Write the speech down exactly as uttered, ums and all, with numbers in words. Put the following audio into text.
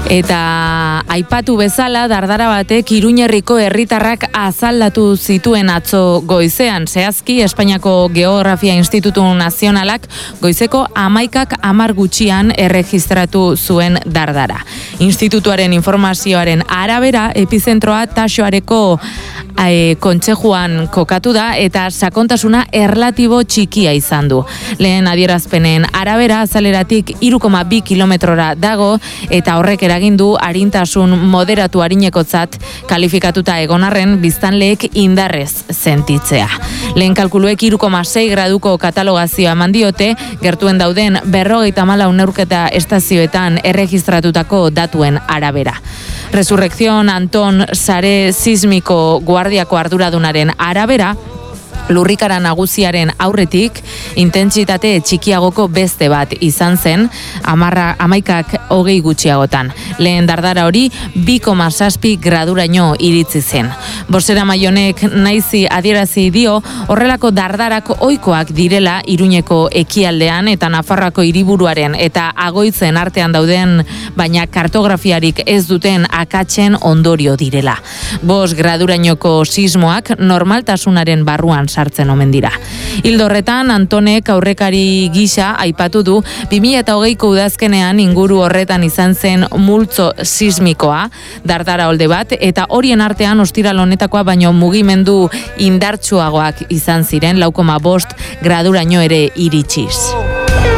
Eta aipatu bezala, dardara batek Iruñerriko herritarrak azaldatu zituen atzo goizean. Zehazki, Espainiako Geografia Institutu Nazionalak goizeko amaikak amar gutxian erregistratu zuen dardara. Institutuaren informazioaren arabera, epizentroa Taxoareko e, kontsejuan kokatu da eta sakontasuna erlatibo txikia izan du. Lehen adierazpenen arabera, azaleratik hiru koma bi kilometrora dago eta horrek eragin du arintasun moderatu arinekotzat kalifikatuta egon arren biztanleek indarrez sentitzea. Lehen kalkuluek hiru koma sei graduko katalogazioa eman diote, gertuen dauden berrogeita hamalau neurketa estazioetan erregistratutako datuen arabera. Resurrección Anton sare sismiko guardiako arduradunaren arabera, lurrikara nagusiaren aurretik intentsitate txikiagoko beste bat izan zen, amarra amaikak hogei gutxiagotan. Lehen dardara hori bi koma zazpi graduraino iritzi zen. Bozera maionek naizi adierazi dio horrelako dardarak ohikoak direla Iruñeko ekialdean eta Nafarroako hiriburuaren eta Agoitzen artean dauden, baina kartografiarik ez duten akatsen ondorio direla. Bost gradurainoko sismoak normaltasunaren barruan sartzen omen dira. Hildo horretan, Antonek aurrekari gisa aipatu du bi mila hogeiko udazkenean inguru horretan izan zen multzo sismikoa, dardara olde bat, eta horien artean ostiral honetakoa baino mugimendu indartsuagoak izan ziren, lau koma bost graduraino ere iritsiz.